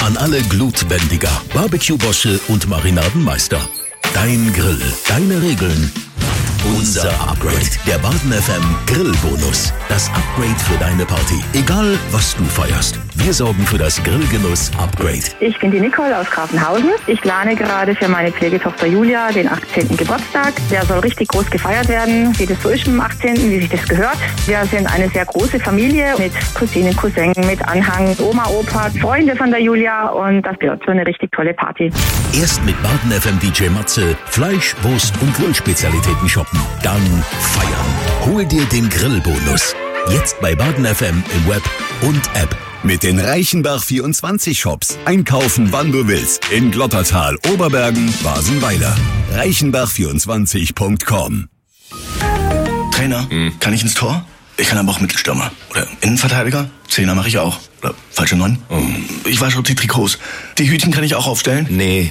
An alle Glutbändiger, Barbecue-Bosche und Marinadenmeister. Dein Grill, deine Regeln. Unser Upgrade. Der Baden FM Grillbonus. Das Upgrade für deine Party. Egal, was du feierst. Wir sorgen für das Grillgenuss-Upgrade. Ich bin die Nicole aus Grafenhausen. Ich plane gerade für meine Pflegetochter Julia den 18. Geburtstag. Der soll richtig groß gefeiert werden, wie das so ist am 18., wie sich das gehört. Wir sind eine sehr große Familie mit Cousinen, Cousin, mit Anhang, Oma, Opa, Freunde von der Julia und das wird so eine richtig tolle Party. Erst mit Baden FM DJ Matze Fleisch, Wurst und Grillspezialitäten shoppen. Dann feiern. Hol dir den Grillbonus. Jetzt bei Baden FM im Web und App. Mit den Reichenbach 24 Shops. Einkaufen, wann du willst. In Glottertal, Oberbergen, Basenweiler. Reichenbach24.com. Trainer, kann ich ins Tor? Ich kann aber auch Mittelstürmer. Oder Innenverteidiger? Zehner mache ich auch. Oder falsche 9? Ich wasche die Trikots. Die Hütchen kann ich auch aufstellen? Nee.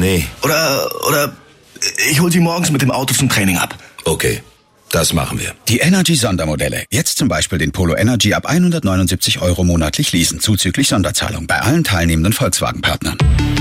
Oder ich hol sie morgens mit dem Auto zum Training ab. Okay, das machen wir. Die Energy-Sondermodelle. Jetzt zum Beispiel den Polo Energy ab 179 € monatlich leasen, zuzüglich Sonderzahlung bei allen teilnehmenden Volkswagen-Partnern.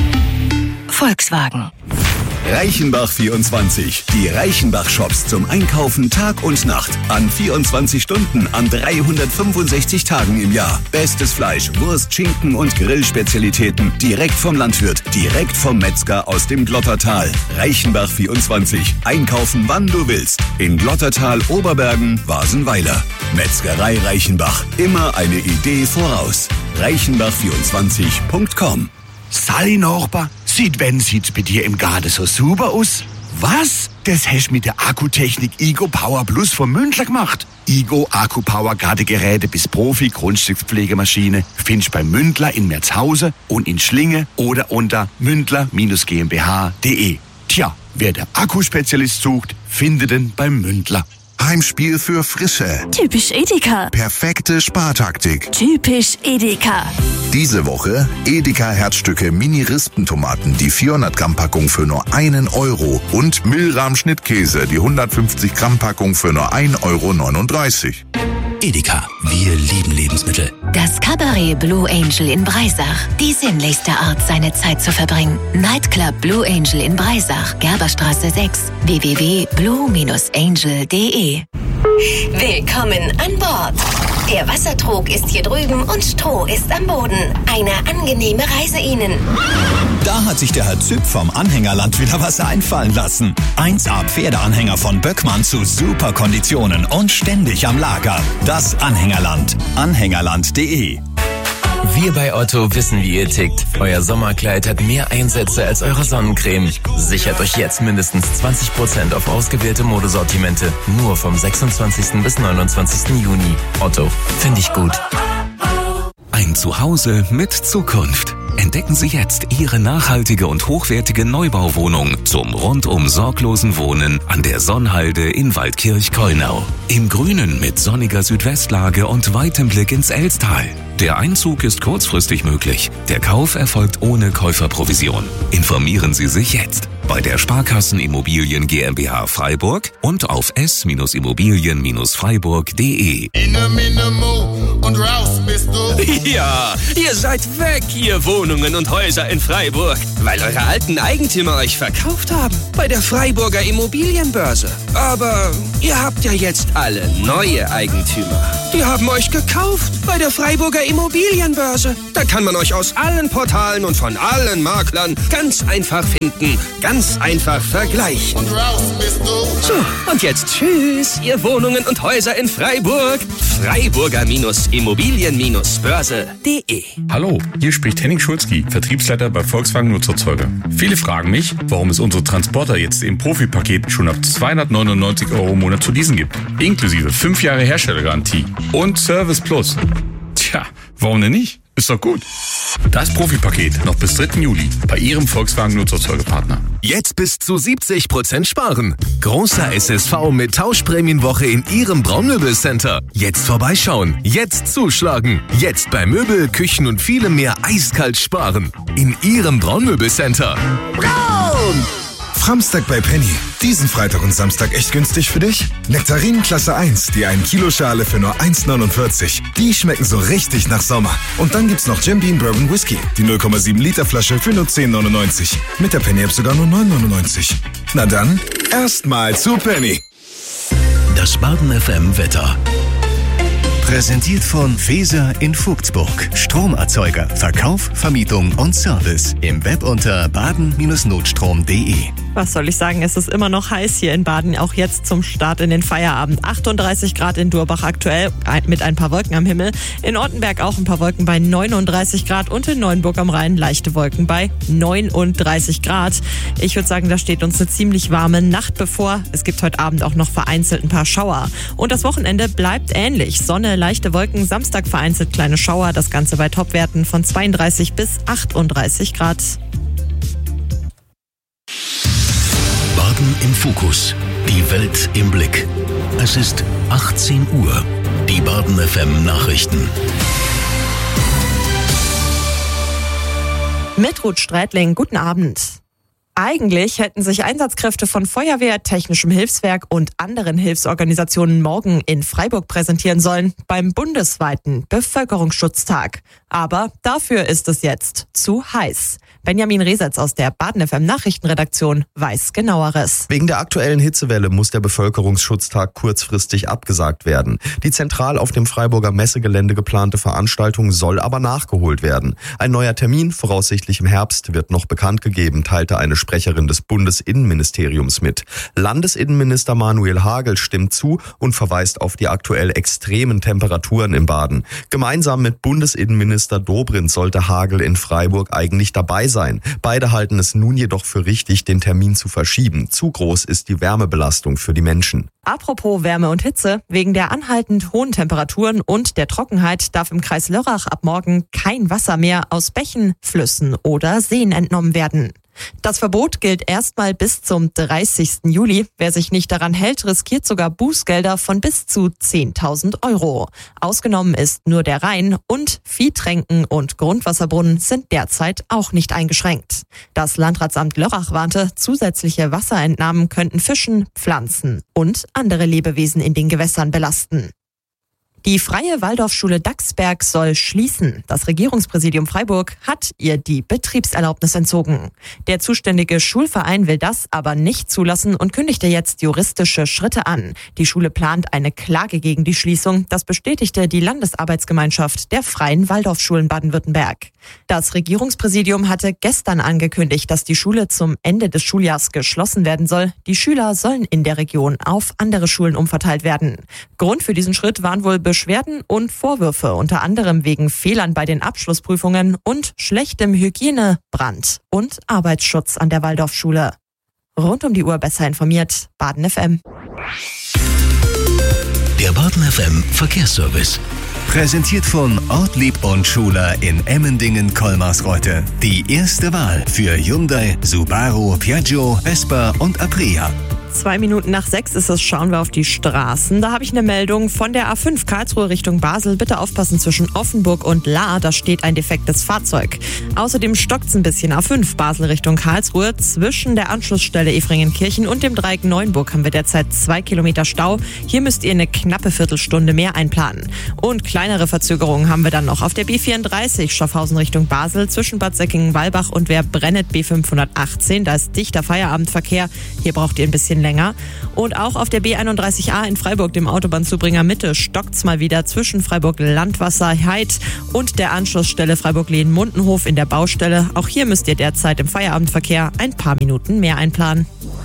Volkswagen. Reichenbach 24. Die Reichenbach-Shops zum Einkaufen Tag und Nacht. An 24 Stunden, an 365 Tagen im Jahr. Bestes Fleisch, Wurst, Schinken und Grillspezialitäten. Direkt vom Landwirt, direkt vom Metzger aus dem Glottertal. Reichenbach 24. Einkaufen, wann du willst. In Glottertal, Oberbergen, Basenweiler. Metzgerei Reichenbach. Immer eine Idee voraus. Reichenbach24.com. Sally Nachbar, sieht's bei dir im Garten so super aus? Was? Das hast mit der Akkutechnik Igo Power Plus von Mündler gemacht. Igo Akku Power Gartengeräte bis Profi Grundstückspflegemaschine findest bei Mündler in Merzhausen und in Schlinge oder unter mündler-gmbh.de. Tja, wer der Akkuspezialist sucht, findet ihn beim Mündler. Heimspiel für Frische. Typisch Edeka. Perfekte Spartaktik. Typisch Edeka. Diese Woche Edeka Herzstücke Mini-Rispentomaten, die 400 Gramm Packung für nur 1 € und Milram Schnittkäse, die 150 Gramm Packung für nur 1,39 €. Edeka. Wir lieben Lebensmittel. Das Cabaret Blue Angel in Breisach. Die sinnlichste Art, seine Zeit zu verbringen. Nightclub Blue Angel in Breisach. Gerberstraße 6. www.blue-angel.de. Willkommen an Bord. Der Wassertrog ist hier drüben und Stroh ist am Boden. Eine angenehme Reise Ihnen. Da hat sich der Herr Züpp vom Anhängerland wieder was einfallen lassen. 1A Pferdeanhänger von Böckmann zu super Konditionen und ständig am Lager. Das Anhängerland. Anhängerland.de. Wir bei Otto wissen, wie ihr tickt. Euer Sommerkleid hat mehr Einsätze als eure Sonnencreme. Sichert euch jetzt mindestens 20% auf ausgewählte Modesortimente. Nur vom 26. bis 29. Juni. Otto, finde ich gut. Ein Zuhause mit Zukunft. Entdecken Sie jetzt Ihre nachhaltige und hochwertige Neubauwohnung zum rundum sorglosen Wohnen an der Sonnhalde in Waldkirch-Keunau. Im Grünen mit sonniger Südwestlage und weitem Blick ins Elstal. Der Einzug ist kurzfristig möglich. Der Kauf erfolgt ohne Käuferprovision. Informieren Sie sich jetzt bei der Sparkassen Immobilien GmbH Freiburg und auf s-immobilien-freiburg.de. Und raus bist du. Ja, ihr seid weg, ihr Wohnungen und Häuser in Freiburg, weil eure alten Eigentümer euch verkauft haben bei der Freiburger Immobilienbörse. Aber ihr habt ja jetzt alle neue Eigentümer. Die haben euch gekauft bei der Freiburger Immobilienbörse. Da kann man euch aus allen Portalen und von allen Maklern ganz einfach finden, ganz einfach vergleichen. Und raus bist du. So, und jetzt tschüss, ihr Wohnungen und Häuser in Freiburg. Freiburger-Immobilien-Börse.de. Hallo, hier spricht Henning Schulzki, Vertriebsleiter bei Volkswagen Nutzerzeuger. Viele fragen mich, warum es unsere Transporter jetzt im Profipaket schon ab 299 € im Monat zu leasen gibt. Inklusive 5 Jahre Herstellergarantie und Service Plus. Tja, warum denn nicht? Ist doch gut. Das Profipaket noch bis 3. Juli bei Ihrem Volkswagen Nutzerzeugerpartner. Jetzt bis zu 70% sparen. Großer SSV mit Tauschprämienwoche in Ihrem Braunmöbelcenter. Jetzt vorbeischauen, jetzt zuschlagen. Jetzt bei Möbel, Küchen und vielem mehr eiskalt sparen. In Ihrem Braunmöbelcenter. Braun! Framstag bei Penny. Diesen Freitag und Samstag echt günstig für dich? Nektarinen Klasse 1, die 1 Kilo Schale für nur 1,49. Die schmecken so richtig nach Sommer. Und dann gibt's noch Jim Beam Bourbon Whisky, die 0,7 Liter Flasche für nur 10,99. Mit der Penny App sogar nur 9,99. Na dann, erstmal zu Penny. Das Baden FM Wetter. Präsentiert von Feser in Vogtsburg. Stromerzeuger, Verkauf, Vermietung und Service. Im Web unter baden-notstrom.de. Was soll ich sagen, es ist immer noch heiß hier in Baden, auch jetzt zum Start in den Feierabend. 38 Grad in Durbach aktuell, mit ein paar Wolken am Himmel. In Ortenberg auch ein paar Wolken bei 39 Grad und in Neuenburg am Rhein leichte Wolken bei 39 Grad. Ich würde sagen, da steht uns eine ziemlich warme Nacht bevor. Es gibt heute Abend auch noch vereinzelt ein paar Schauer. Und das Wochenende bleibt ähnlich. Sonne, leichte Wolken, Samstag vereinzelt kleine Schauer. Das Ganze bei Topwerten von 32 bis 38 Grad. Baden im Fokus. Die Welt im Blick. Es ist 18 Uhr. Die Baden FM Nachrichten. Mit Ruth Streitling, guten Abend. Eigentlich hätten sich Einsatzkräfte von Feuerwehr, Technischem Hilfswerk und anderen Hilfsorganisationen morgen in Freiburg präsentieren sollen beim bundesweiten Bevölkerungsschutztag. Aber dafür ist es jetzt zu heiß. Benjamin Resetz aus der Baden FM Nachrichtenredaktion weiß Genaueres. Wegen der aktuellen Hitzewelle muss der Bevölkerungsschutztag kurzfristig abgesagt werden. Die zentral auf dem Freiburger Messegelände geplante Veranstaltung soll aber nachgeholt werden. Ein neuer Termin, voraussichtlich im Herbst, wird noch bekannt gegeben, teilte eine Sprecherin des Bundesinnenministeriums mit. Landesinnenminister Manuel Hagel stimmt zu und verweist auf die aktuell extremen Temperaturen im Baden. Gemeinsam mit Bundesinnenminister Dobrindt sollte Hagel in Freiburg eigentlich dabei sein. Beide halten es nun jedoch für richtig, den Termin zu verschieben. Zu groß ist die Wärmebelastung für die Menschen. Apropos Wärme und Hitze, wegen der anhaltend hohen Temperaturen und der Trockenheit darf im Kreis Lörrach ab morgen kein Wasser mehr aus Bächen, Flüssen oder Seen entnommen werden. Das Verbot gilt erstmal bis zum 30. Juli. Wer sich nicht daran hält, riskiert sogar Bußgelder von bis zu 10.000 Euro. Ausgenommen ist nur der Rhein und Viehtränken und Grundwasserbrunnen sind derzeit auch nicht eingeschränkt. Das Landratsamt Lörrach warnte, zusätzliche Wasserentnahmen könnten Fischen, Pflanzen und andere Lebewesen in den Gewässern belasten. Die Freie Waldorfschule Dachsberg soll schließen. Das Regierungspräsidium Freiburg hat ihr die Betriebserlaubnis entzogen. Der zuständige Schulverein will das aber nicht zulassen und kündigte jetzt juristische Schritte an. Die Schule plant eine Klage gegen die Schließung. Das bestätigte die Landesarbeitsgemeinschaft der Freien Waldorfschulen Baden-Württemberg. Das Regierungspräsidium hatte gestern angekündigt, dass die Schule zum Ende des Schuljahrs geschlossen werden soll. Die Schüler sollen in der Region auf andere Schulen umverteilt werden. Grund für diesen Schritt waren wohl Beschwerden und Vorwürfe, unter anderem wegen Fehlern bei den Abschlussprüfungen und schlechtem Hygiene-, Brand- und Arbeitsschutz an der Waldorfschule. Rund um die Uhr besser informiert, Baden FM. Der Baden FM Verkehrsservice. Präsentiert von Ortlieb und Schuler in Emmendingen-Kolmarsreuth. Die erste Wahl für Hyundai, Subaru, Piaggio, Vespa und Aprilia. 2 Minuten nach 6 ist es, schauen wir auf die Straßen. Da habe ich eine Meldung von der A5 Karlsruhe Richtung Basel. Bitte aufpassen zwischen Offenburg und Lahr, da steht ein defektes Fahrzeug. Außerdem stockt's ein bisschen. A5 Basel Richtung Karlsruhe. Zwischen der Anschlussstelle Efringenkirchen und dem Dreieck Neuenburg haben wir derzeit 2 Kilometer Stau. Hier müsst ihr eine knappe Viertelstunde mehr einplanen. Und kleinere Verzögerungen haben wir dann noch auf der B34 Schaffhausen Richtung Basel zwischen Bad Säckingen-Walbach und Werbrennet B518. Da ist dichter Feierabendverkehr. Hier braucht ihr ein bisschen länger. Und auch auf der B31A in Freiburg, dem Autobahnzubringer Mitte, stockt's mal wieder zwischen Freiburg-Landwasser-Heid und der Anschlussstelle Freiburg-Lehn-Mundenhof in der Baustelle. Auch hier müsst ihr derzeit im Feierabendverkehr ein paar Minuten mehr einplanen.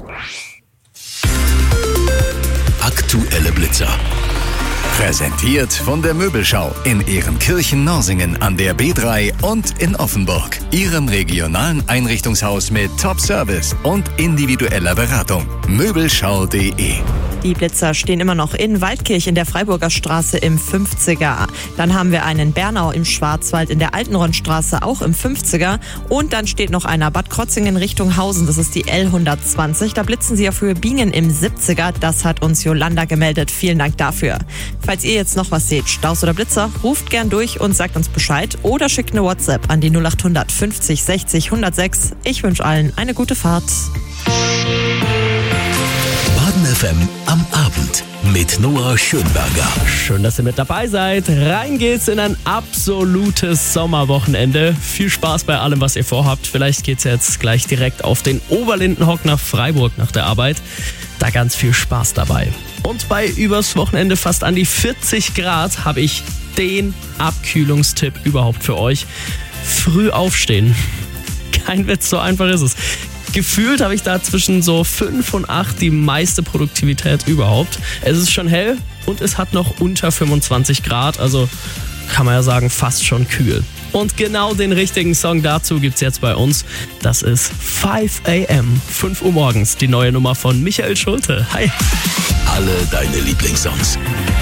Aktuelle Blitzer. Präsentiert von der Möbelschau in Ehrenkirchen-Norsingen an der B3 und in Offenburg. Ihrem regionalen Einrichtungshaus mit Top-Service und individueller Beratung. Möbelschau.de Die Blitzer stehen immer noch in Waldkirch in der Freiburger Straße im 50er. Dann haben wir einen Bernau im Schwarzwald in der Altenronnstraße auch im 50er. Und dann steht noch einer Bad Krotzingen Richtung Hausen, das ist die L120. Da blitzen sie auf Höhe Bingen im 70er. Das hat uns Jolanda gemeldet. Vielen Dank dafür. Falls ihr jetzt noch was seht, Staus oder Blitzer, ruft gern durch und sagt uns Bescheid oder schickt eine WhatsApp an die 0800 50 60 106. Ich wünsche allen eine gute Fahrt. Baden FM am Abend mit Noah Schönberger. Schön, dass ihr mit dabei seid. Rein geht's in ein absolutes Sommerwochenende. Viel Spaß bei allem, was ihr vorhabt. Vielleicht geht's jetzt gleich direkt auf den Oberlindenhock nach Freiburg nach der Arbeit. Da ganz viel Spaß dabei. Und bei übers Wochenende fast an die 40 Grad habe ich den Abkühlungstipp überhaupt für euch. Früh aufstehen. Kein Witz, so einfach ist es. Gefühlt habe ich da zwischen so 5 und 8 die meiste Produktivität überhaupt. Es ist schon hell und es hat noch unter 25 Grad, also kann man ja sagen, fast schon kühl. Und genau den richtigen Song dazu gibt's jetzt bei uns. Das ist 5 AM, 5 Uhr morgens, die neue Nummer von Michael Schulte. Hi! Alle deine Lieblingssongs.